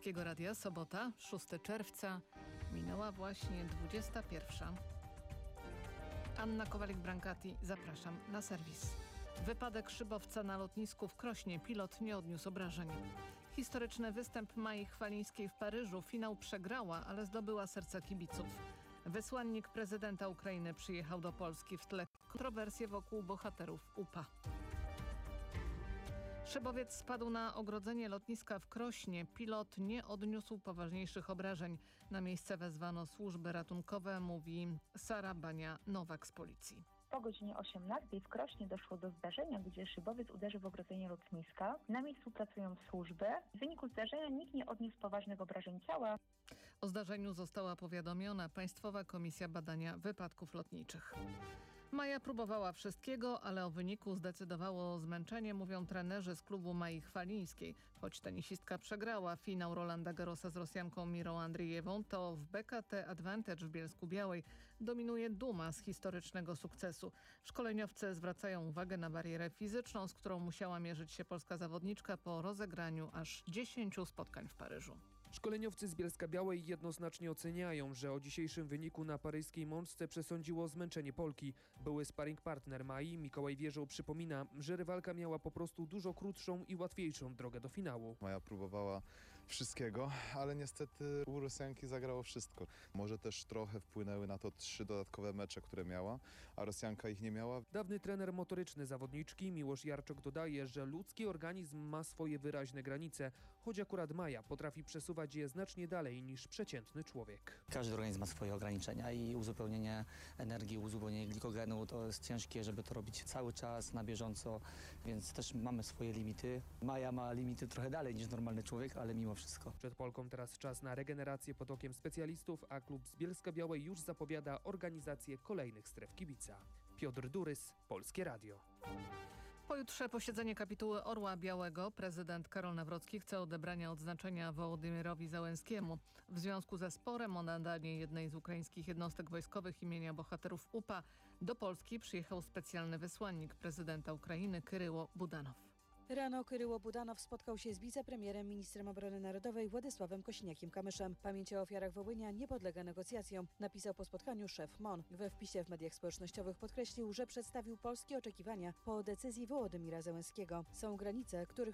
Polskiego Radia, sobota, 6 czerwca. Minęła właśnie 21. Anna Kowalik-Brankati, zapraszam na serwis. Wypadek szybowca na lotnisku w Krośnie. Pilot nie odniósł obrażeń. Historyczny występ Mai Chwalińskiej w Paryżu. Finał przegrała, ale zdobyła serca kibiców. Wysłannik prezydenta Ukrainy przyjechał do Polski. W tle kontrowersje wokół bohaterów UPA. Szybowiec spadł na ogrodzenie lotniska w Krośnie. Pilot nie odniósł poważniejszych obrażeń. Na miejsce wezwano służby ratunkowe, mówi Sara Bania-Nowak z policji. Po godzinie 18 w Krośnie doszło do zdarzenia, gdzie szybowiec uderzył w ogrodzenie lotniska. Na miejscu pracują służby. W wyniku zdarzenia nikt nie odniósł poważnych obrażeń ciała. O zdarzeniu została powiadomiona Państwowa Komisja Badania Wypadków Lotniczych. Maja próbowała wszystkiego, ale o wyniku zdecydowało zmęczenie, mówią trenerzy z klubu Mai Chwalińskiej. Choć tenisistka przegrała finał Rolanda Garrosa z Rosjanką Mirą Andrijewą, to w BKT Advantage w Bielsku-Białej dominuje duma z historycznego sukcesu. Szkoleniowcy zwracają uwagę na barierę fizyczną, z którą musiała mierzyć się polska zawodniczka po rozegraniu aż 10 spotkań w Paryżu. Szkoleniowcy z Bielska-Białej jednoznacznie oceniają, że o dzisiejszym wyniku na paryskiej Mączce przesądziło zmęczenie Polki. Były sparring partner Mai, Mikołaj Wierzoł, przypomina, że rywalka miała po prostu dużo krótszą i łatwiejszą drogę do finału. Maja próbowała wszystkiego, ale niestety u Rosjanki zagrało wszystko. Może też trochę wpłynęły na to 3 dodatkowe mecze, które miała, a Rosjanka ich nie miała. Dawny trener motoryczny zawodniczki Miłosz Jarczok dodaje, że ludzki organizm ma swoje wyraźne granice, choć akurat Maja potrafi przesuwać je znacznie dalej niż przeciętny człowiek. Każdy organizm ma swoje ograniczenia i uzupełnienie energii, uzupełnienie glikogenu to jest ciężkie, żeby to robić cały czas, na bieżąco, więc też mamy swoje limity. Maja ma limity trochę dalej niż normalny człowiek, ale mimo wszystko. Przed Polką teraz czas na regenerację pod okiem specjalistów, a klub z Bielska-Białej już zapowiada organizację kolejnych stref kibica. Piotr Durys, Polskie Radio. Pojutrze posiedzenie kapituły Orła Białego. Prezydent Karol Nawrocki chce odebrania odznaczenia Wołodymyrowi Zełenskiemu. W związku ze sporem o nadanie jednej z ukraińskich jednostek wojskowych imienia bohaterów UPA do Polski przyjechał specjalny wysłannik prezydenta Ukrainy Kyryło Budanow. Rano Kyryło Budanow spotkał się z wicepremierem, ministrem obrony narodowej Władysławem Kosiniakiem-Kamyszem. Pamięć o ofiarach Wołynia nie podlega negocjacjom, napisał po spotkaniu szef MON. We wpisie w mediach społecznościowych podkreślił, że przedstawił polskie oczekiwania po decyzji Wołodymira Zełenskiego. Są granice, których